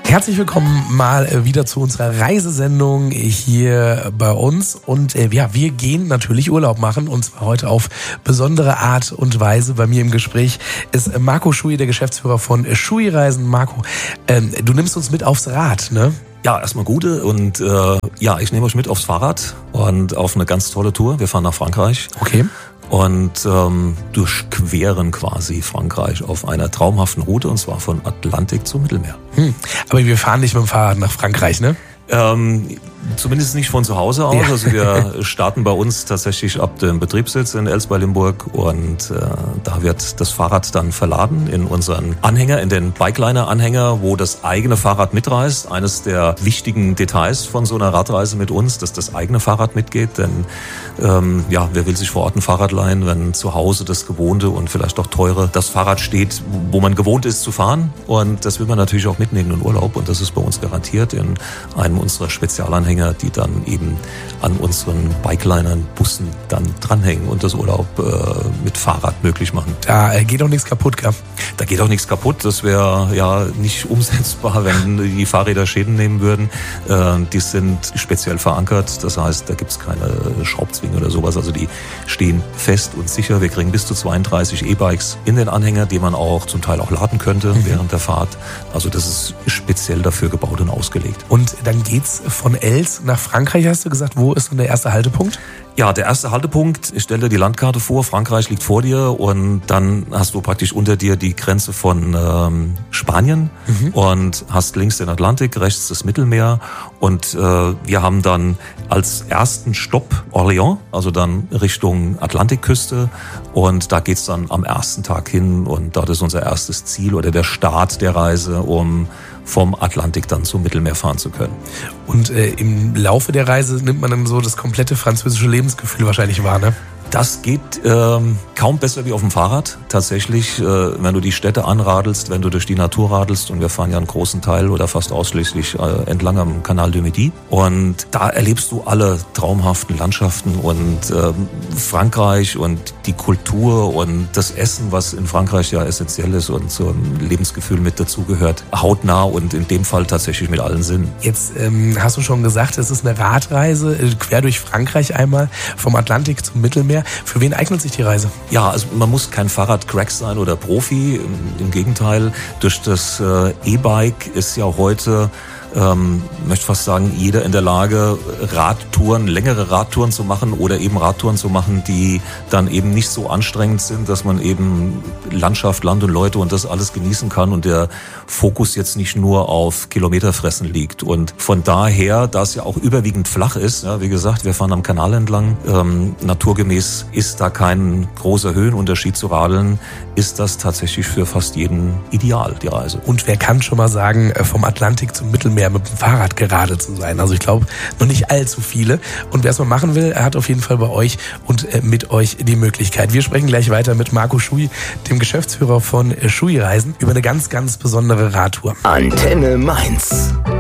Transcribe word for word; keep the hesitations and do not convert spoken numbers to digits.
Herzlich willkommen mal wieder zu unserer Reisesendung hier bei uns. Und äh, ja, wir gehen natürlich Urlaub machen und zwar heute auf besondere Art und Weise. Bei mir im Gespräch ist Marco Schui, der Geschäftsführer von Schui Reisen. Marco, ähm, du nimmst uns mit aufs Rad, ne? Ja, erstmal Gute und äh, ja, ich nehme euch mit aufs Fahrrad und auf eine ganz tolle Tour. Wir fahren nach Frankreich. Okay. Und ähm, durchqueren quasi Frankreich auf einer traumhaften Route, und zwar von Atlantik zum Mittelmeer. Hm. Aber wir fahren nicht mit dem Fahrrad nach Frankreich, ne? Ähm, zumindest nicht von zu Hause aus. Ja. Also wir starten bei uns tatsächlich ab dem Betriebssitz in Elsbeil-Limburg und äh, da wird das Fahrrad dann verladen in unseren Anhänger, in den Bikeliner-Anhänger, wo das eigene Fahrrad mitreist. Eines der wichtigen Details von so einer Radreise mit uns, dass das eigene Fahrrad mitgeht, denn ähm, ja, wer will sich vor Ort ein Fahrrad leihen, wenn zu Hause das Gewohnte und vielleicht auch teure das Fahrrad steht, wo man gewohnt ist zu fahren, und das will man natürlich auch mitnehmen in Urlaub und das ist bei uns garantiert in einem unserer Spezialanhänger, die dann eben an unseren Bikelinern, Bussen dann dranhängen und das Urlaub äh, mit Fahrrad möglich machen. Da äh, geht auch nichts kaputt, gell? Da geht auch nichts kaputt. Das wäre ja nicht umsetzbar, wenn die Fahrräder Schäden nehmen würden. Äh, die sind speziell verankert. Das heißt, da gibt's keine Schraubzwinge oder sowas. Also die stehen fest und sicher. Wir kriegen bis zu zweiunddreißig E-Bikes in den Anhänger, die man auch zum Teil auch laden könnte mhm. während der Fahrt. Also das ist speziell dafür gebaut und ausgelegt. Und dann geht's von Els nach Frankreich, hast du gesagt. Wo ist denn der erste Haltepunkt? Ja, der erste Haltepunkt, ich stelle dir die Landkarte vor, Frankreich liegt vor dir und dann hast du praktisch unter dir die Grenze von ähm, Spanien mhm. und hast links den Atlantik, rechts das Mittelmeer und äh, wir haben dann als ersten Stopp Orléans, also dann Richtung Atlantikküste, und da geht's dann am ersten Tag hin und dort ist unser erstes Ziel oder der Start der Reise, um vom Atlantik dann zum Mittelmeer fahren zu können. Und äh, im Laufe der Reise nimmt man dann so das komplette französische Lebensgefühl wahrscheinlich wahr, ne? Das geht ähm, kaum besser wie auf dem Fahrrad. Tatsächlich, äh, wenn du die Städte anradelst, wenn du durch die Natur radelst, und wir fahren ja einen großen Teil oder fast ausschließlich äh, entlang am Canal du Midi. Und da erlebst du alle traumhaften Landschaften und äh, Frankreich und die Kultur und das Essen, was in Frankreich ja essentiell ist und zum Lebensgefühl mit dazugehört, hautnah und in dem Fall tatsächlich mit allen Sinnen. Jetzt ähm, hast du schon gesagt, es ist eine Radreise äh, quer durch Frankreich einmal, vom Atlantik zum Mittelmeer. Für wen eignet sich die Reise? Ja, also man muss kein Fahrradcrack sein oder Profi. Im Gegenteil, durch das äh, E-Bike ist ja heute, ähm, möchte fast sagen, jeder in der Lage, Radtouren, längere Radtouren zu machen oder eben Radtouren zu machen, die dann eben nicht so anstrengend sind, dass man eben Landschaft, Land und Leute und das alles genießen kann und der Fokus jetzt nicht nur auf Kilometerfressen liegt. Und von daher, da es ja auch überwiegend flach ist, ja, wie gesagt, wir fahren am Kanal entlang, ähm, naturgemäß ist da kein großer Höhenunterschied zu radeln, ist das tatsächlich für fast jeden ideal, die Reise. Und wer kann schon mal sagen, vom Atlantik zum Mittelmeer mit dem Fahrrad geradelt zu sein? Also ich glaube, noch nicht allzu viele. Und wer es mal machen will, er hat auf jeden Fall bei euch und mit euch die Möglichkeit. Wir sprechen gleich weiter mit Marco Schui, dem Geschäftsführer von Schui Reisen, über eine ganz, ganz besondere Radtour. Antenne Mainz.